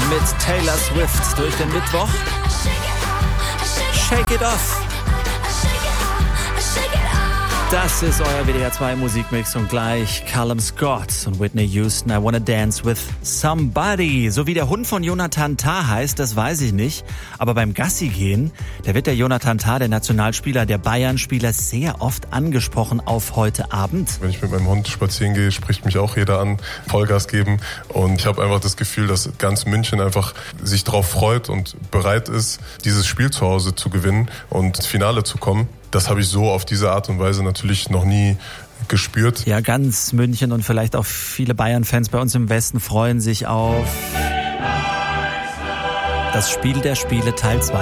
mit Taylor Swift durch den Mittwoch. Shake It Off. Das ist euer WDR 2 Musikmix und gleich Callum Scott und Whitney Houston, I Wanna Dance with Somebody. So wie der Hund von Jonathan Tah heißt, das weiß ich nicht. Aber beim Gassi gehen, da wird der Jonathan Tah, der Nationalspieler, der Bayern-Spieler, sehr oft angesprochen auf heute Abend. Wenn ich mit meinem Hund spazieren gehe, spricht mich auch jeder an, Vollgas geben. Und ich habe einfach das Gefühl, dass ganz München einfach sich darauf freut und bereit ist, dieses Spiel zu Hause zu gewinnen und ins Finale zu kommen. Das habe ich so auf diese Art und Weise natürlich noch nie gespürt. Ja, ganz München und vielleicht auch viele Bayern-Fans bei uns im Westen freuen sich auf das Spiel der Spiele Teil 2.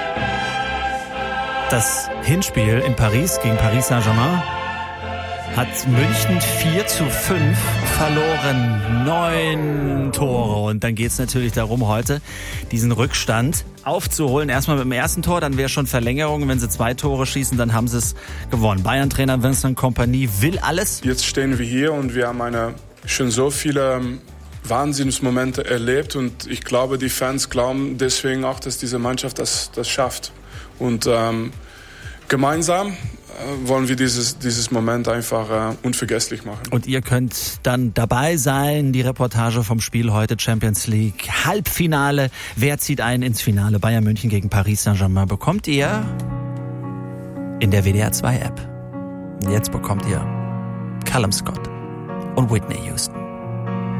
Das Hinspiel in Paris gegen Paris Saint-Germain hat München 4:5 verloren. 9 Tore. Und dann geht es natürlich darum, heute diesen Rückstand aufzuholen. Erstmal mit dem ersten Tor, dann wäre schon Verlängerung. Wenn sie 2 Tore schießen, dann haben sie es gewonnen. Bayern-Trainer Vincent Kompany will alles. Jetzt stehen wir hier und wir haben schon so viele Wahnsinnsmomente erlebt. Und ich glaube, die Fans glauben deswegen auch, dass diese Mannschaft das schafft. Und gemeinsam wollen wir dieses Moment einfach unvergesslich machen. Und ihr könnt dann dabei sein, die Reportage vom Spiel heute, Champions League Halbfinale. Wer zieht ein ins Finale? Bayern München gegen Paris Saint-Germain bekommt ihr in der WDR 2 App. Jetzt bekommt ihr Callum Scott und Whitney Houston.